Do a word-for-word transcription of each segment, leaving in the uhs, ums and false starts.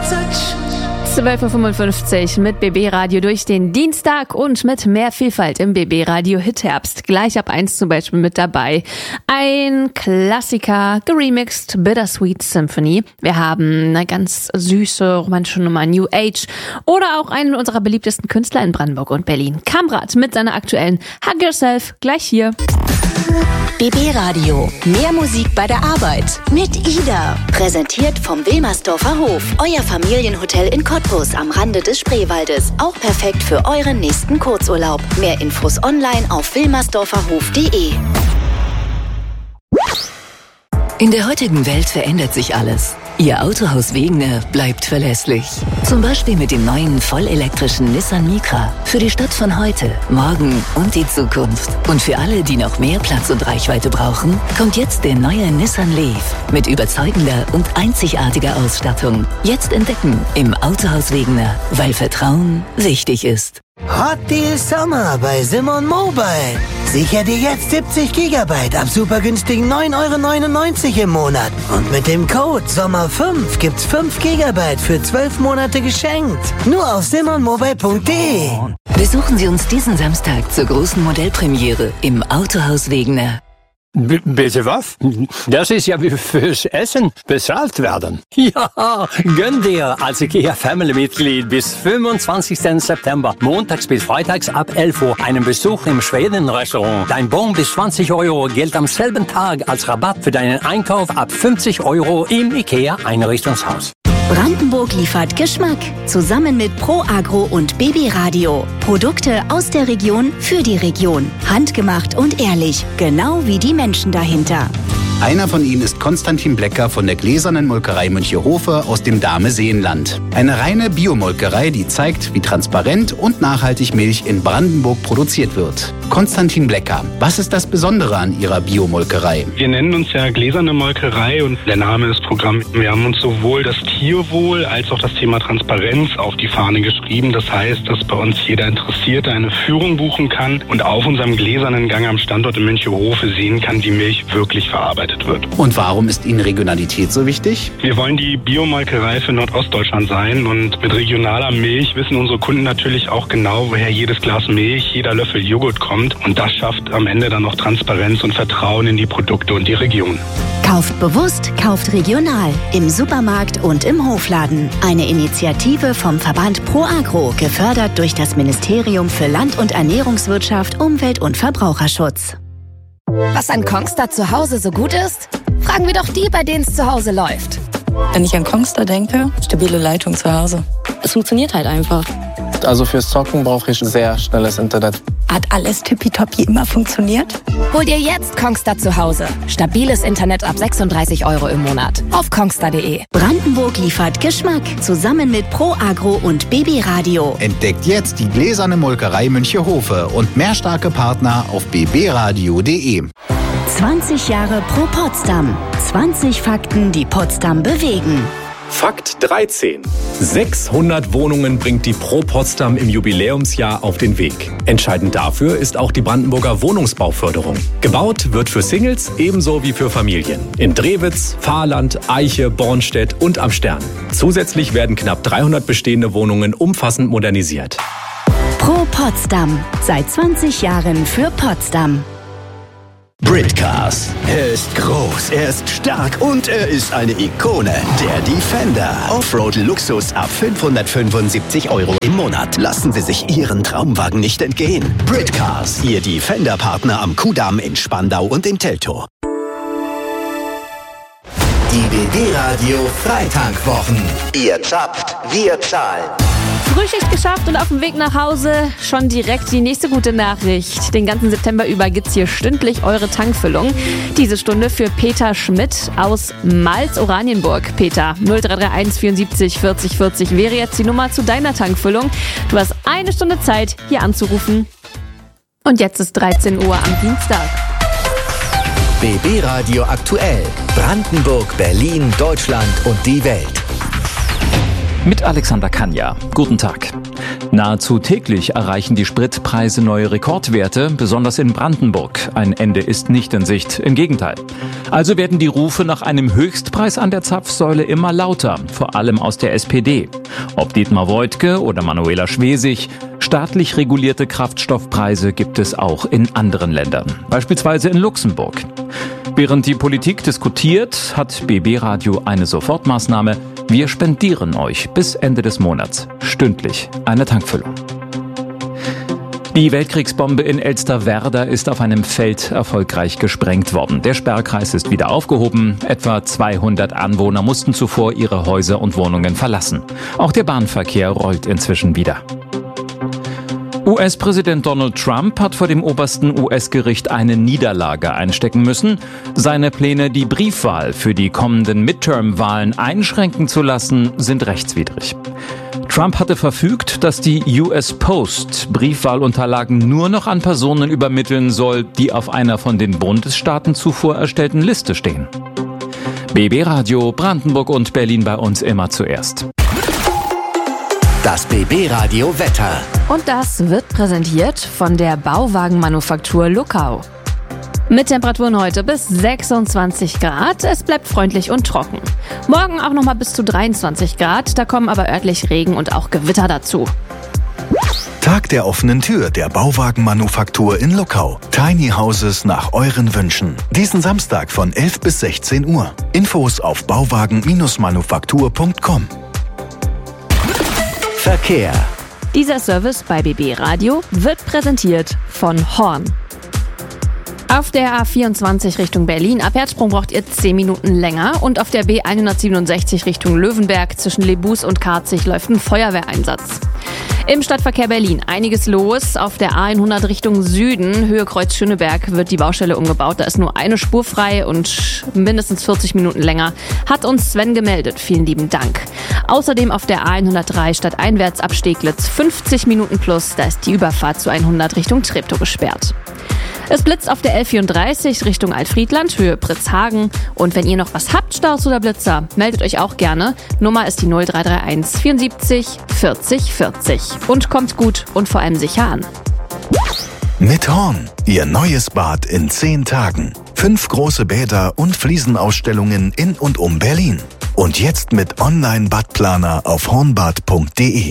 zwölf Uhr fünfundfünfzig mit B B Radio durch den Dienstag und mit mehr Vielfalt im B B Radio Hitherbst. Gleich ab eins zum Beispiel mit dabei. Ein Klassiker, geremixed, Bittersweet Symphony. Wir haben eine ganz süße romantische Nummer, New Age. Oder auch einen unserer beliebtesten Künstler in Brandenburg und Berlin, Kamrat, mit seiner aktuellen Hug Yourself. Gleich hier. B B Radio. Mehr Musik bei der Arbeit. Mit Ida. Präsentiert vom Wilmersdorfer Hof. Euer Familienhotel in Cottbus am Rande des Spreewaldes. Auch perfekt für euren nächsten Kurzurlaub. Mehr Infos online auf wilmersdorferhof punkt de. In der heutigen Welt verändert sich alles. Ihr Autohaus Wegener bleibt verlässlich. Zum Beispiel mit dem neuen vollelektrischen Nissan Micra. Für die Stadt von heute, morgen und die Zukunft. Und für alle, die noch mehr Platz und Reichweite brauchen, kommt jetzt der neue Nissan Leaf. Mit überzeugender und einzigartiger Ausstattung. Jetzt entdecken im Autohaus Wegener, weil Vertrauen wichtig ist. Hot Deal Sommer bei Simon Mobile. Sicher dir jetzt siebzig Gigabyte ab super günstigen neun Euro neunundneunzig im Monat. Und mit dem Code Sommer fünf gibt's fünf Gigabyte für zwölf Monate geschenkt. Nur auf simon mobile punkt de. Besuchen Sie uns diesen Samstag zur großen Modellpremiere im Autohaus Wegener. B- bitte was? Das ist ja wie fürs Essen bezahlt werden. Ja, gönn dir als IKEA Family-Mitglied bis fünfundzwanzigsten September, montags bis freitags ab elf Uhr, einen Besuch im Schweden-Restaurant. Dein Bon bis zwanzig Euro gilt am selben Tag als Rabatt für deinen Einkauf ab fünfzig Euro im IKEA Einrichtungshaus. Brandenburg liefert Geschmack. Zusammen mit Pro Agro und B B Radio. Produkte aus der Region für die Region. Handgemacht und ehrlich. Genau wie die Menschen dahinter. Einer von ihnen ist Konstantin Blecker von der Gläsernen Molkerei Münchehofe aus dem Dahme-Seenland. Eine reine Biomolkerei, die zeigt, wie transparent und nachhaltig Milch in Brandenburg produziert wird. Konstantin Blecker, was ist das Besondere an Ihrer Biomolkerei? Wir nennen uns ja Gläserne Molkerei und der Name ist Programm. Wir haben uns sowohl das Tierwohl als auch das Thema Transparenz auf die Fahne geschrieben. Das heißt, dass bei uns jeder Interessierte eine Führung buchen kann und auf unserem gläsernen Gang am Standort in Münchehofe sehen kann, wie Milch wirklich verarbeitet wird. Und warum ist Ihnen Regionalität so wichtig? Wir wollen die Biomolkerei für Nordostdeutschland sein und mit regionaler Milch wissen unsere Kunden natürlich auch genau, woher jedes Glas Milch, jeder Löffel Joghurt kommt und das schafft am Ende dann noch Transparenz und Vertrauen in die Produkte und die Region. Kauft bewusst, kauft regional. Im Supermarkt und im Hofladen. Eine Initiative vom Verband Pro Agro, gefördert durch das Ministerium für Land- und Ernährungswirtschaft, Umwelt- und Verbraucherschutz. Was an Kongstar zu Hause so gut ist? Fragen wir doch die, bei denen es zu Hause läuft. Wenn ich an Kongstar denke, stabile Leitung zu Hause. Es funktioniert halt einfach. Also fürs Zocken brauche ich sehr schnelles Internet. Hat alles tippitoppi immer funktioniert? Hol dir jetzt Kongstar zu Hause. Stabiles Internet ab sechsunddreißig Euro im Monat. Auf kongstar punkt de. Brandenburg liefert Geschmack. Zusammen mit Pro Agro und B B Radio. Entdeckt jetzt die Gläserne Molkerei Münchehofe und mehr starke Partner auf b b radio punkt de. zwanzig Jahre Pro Potsdam. zwanzig Fakten, die Potsdam bewegen. Fakt dreizehn. sechshundert Wohnungen bringt die Pro Potsdam im Jubiläumsjahr auf den Weg. Entscheidend dafür ist auch die Brandenburger Wohnungsbauförderung. Gebaut wird für Singles ebenso wie für Familien. In Drewitz, Fahrland, Eiche, Bornstedt und am Stern. Zusätzlich werden knapp dreihundert bestehende Wohnungen umfassend modernisiert. Pro Potsdam. Seit zwanzig Jahren für Potsdam. Britcars. Er ist groß, er ist stark und er ist eine Ikone. Der Defender. Offroad-Luxus ab fünfhundertfünfundsiebzig Euro im Monat. Lassen Sie sich Ihren Traumwagen nicht entgehen. Britcars. Ihr Defender-Partner am Kudamm in Spandau und in Teltow. Die B B Radio Freitankwochen. Ihr zapft, wir zahlen. Frühschicht geschafft und auf dem Weg nach Hause schon direkt die nächste gute Nachricht. Den ganzen September über gibt's hier stündlich eure Tankfüllung. Diese Stunde für Peter Schmidt aus Malz-Oranienburg. Peter, null drei drei eins vierundsiebzig vierzig vierzig wäre jetzt die Nummer zu deiner Tankfüllung. Du hast eine Stunde Zeit, hier anzurufen. Und jetzt ist dreizehn Uhr am Dienstag. B B Radio aktuell. Brandenburg, Berlin, Deutschland und die Welt. Mit Alexander Kanja. Guten Tag. Nahezu täglich erreichen die Spritpreise neue Rekordwerte, besonders in Brandenburg. Ein Ende ist nicht in Sicht, im Gegenteil. Also werden die Rufe nach einem Höchstpreis an der Zapfsäule immer lauter, vor allem aus der S P D. Ob Dietmar Woidke oder Manuela Schwesig, staatlich regulierte Kraftstoffpreise gibt es auch in anderen Ländern, beispielsweise in Luxemburg. Während die Politik diskutiert, hat B B Radio eine Sofortmaßnahme. Wir spendieren euch bis Ende des Monats stündlich eine Tankfüllung. Die Weltkriegsbombe in Elsterwerda ist auf einem Feld erfolgreich gesprengt worden. Der Sperrkreis ist wieder aufgehoben. Etwa zweihundert Anwohner mussten zuvor ihre Häuser und Wohnungen verlassen. Auch der Bahnverkehr rollt inzwischen wieder. U S-Präsident Donald Trump hat vor dem obersten U S-Gericht eine Niederlage einstecken müssen. Seine Pläne, die Briefwahl für die kommenden Midterm-Wahlen einschränken zu lassen, sind rechtswidrig. Trump hatte verfügt, dass die U S Post Briefwahlunterlagen nur noch an Personen übermitteln soll, die auf einer von den Bundesstaaten zuvor erstellten Liste stehen. B B Radio Brandenburg und Berlin bei uns immer zuerst. Das B B Radio Wetter. Und das wird präsentiert von der Bauwagenmanufaktur Luckau. Mit Temperaturen heute bis sechsundzwanzig Grad. Es bleibt freundlich und trocken. Morgen auch nochmal bis zu dreiundzwanzig Grad. Da kommen aber örtlich Regen und auch Gewitter dazu. Tag der offenen Tür der Bauwagenmanufaktur in Luckau. Tiny Houses nach euren Wünschen. Diesen Samstag von elf bis sechzehn Uhr. Infos auf bauwagen manufaktur punkt com. Verkehr. Dieser Service bei B B Radio wird präsentiert von Horn. Auf der A vierundzwanzig Richtung Berlin ab Herzsprung braucht ihr zehn Minuten länger und auf der B hundertsiebenundsechzig Richtung Löwenberg zwischen Lebus und Karzig läuft ein Feuerwehreinsatz. Im Stadtverkehr Berlin einiges los. Auf der A hundert Richtung Süden, Höhe Kreuz Schöneberg, wird die Baustelle umgebaut. Da ist nur eine Spur frei und mindestens vierzig Minuten länger. Hat uns Sven gemeldet. Vielen lieben Dank. Außerdem auf der A hundertdrei stadteinwärts ab Steglitz fünfzig Minuten plus. Da ist die Überfahrt zu hundert Richtung Treptow gesperrt. Es blitzt auf der L vierunddreißig Richtung Altfriedland, Höhe Pritzhagen. Und wenn ihr noch was habt, Staus oder Blitzer, meldet euch auch gerne. Nummer ist die null drei drei eins vierundsiebzig vierzig vierzig. Und kommt gut und vor allem sicher an. Mit Horn, Ihr neues Bad in zehn Tagen. Fünf große Bäder und Fliesenausstellungen in und um Berlin. Und jetzt mit Online-Badplaner auf hornbad punkt de.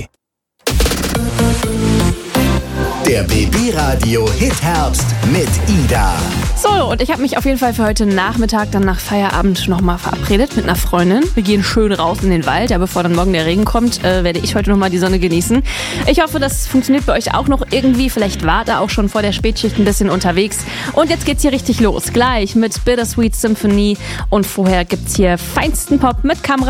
Der B B Radio Hit Herbst mit Ida. So, und ich habe mich auf jeden Fall für heute Nachmittag, dann nach Feierabend nochmal verabredet mit einer Freundin. Wir gehen schön raus in den Wald, ja, bevor dann morgen der Regen kommt, äh, werde ich heute nochmal die Sonne genießen. Ich hoffe, das funktioniert bei euch auch noch irgendwie. Vielleicht wart ihr auch schon vor der Spätschicht ein bisschen unterwegs. Und jetzt geht's hier richtig los. Gleich mit Bittersweet Symphony. Und vorher gibt's hier feinsten Pop mit Kamera.